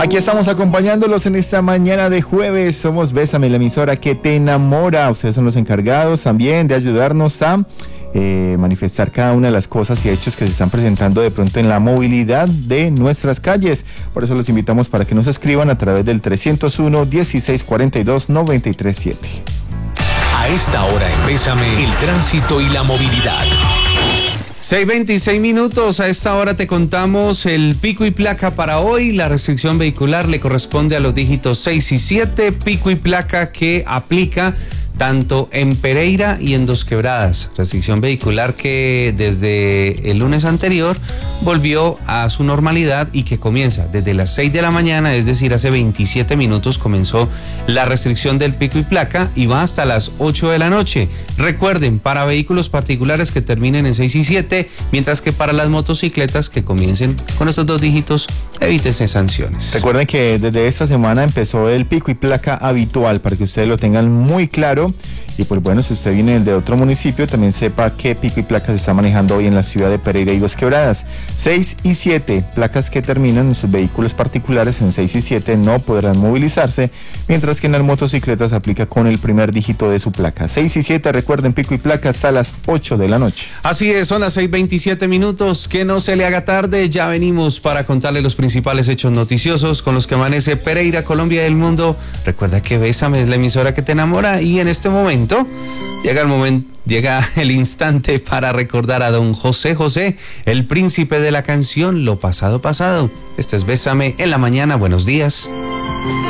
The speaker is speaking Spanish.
Aquí estamos acompañándolos en esta mañana de jueves. Somos Bésame, la emisora que te enamora. Ustedes son los encargados también de ayudarnos a manifestar cada una de las cosas y hechos que se están presentando de pronto en la movilidad de nuestras calles. Por eso los invitamos para que nos escriban a través del 301-1642-937. A esta hora en Bésame, el tránsito y la movilidad. 6:26 minutos, a esta hora te contamos el pico y placa para hoy. La restricción vehicular le corresponde a los dígitos 6 y 7, pico y placa que aplica tanto en Pereira y en Dos Quebradas. Restricción vehicular que desde el lunes anterior volvió a su normalidad y que comienza desde las 6 de la mañana, es decir, hace 27 minutos comenzó la restricción del pico y placa y va hasta las 8 de la noche. Recuerden, para vehículos particulares que terminen en 6 y 7, mientras que para las motocicletas que comiencen con estos dos dígitos, evítese sanciones. Recuerden que desde esta semana empezó el pico y placa habitual, para que ustedes lo tengan muy claro. Y pues bueno, si usted viene de otro municipio, también sepa qué pico y placa se está manejando hoy en la ciudad de Pereira y Dos Quebradas. 6 y 7, placas que terminan en sus vehículos particulares en 6 y 7 no podrán movilizarse, mientras que en las motocicletas se aplica con el primer dígito de su placa. 6 y 7, recuerden, pico y placa hasta las 8 de la noche. Así es, son las 6:27 minutos, que no se le haga tarde, ya venimos para contarle los principales hechos noticiosos con los que amanece Pereira, Colombia y el mundo. Recuerda que Bésame es la emisora que te enamora y en este momento llega el instante para recordar a don José José, el príncipe de la canción Lo Pasado Pasado. Este es Bésame en la mañana, buenos días.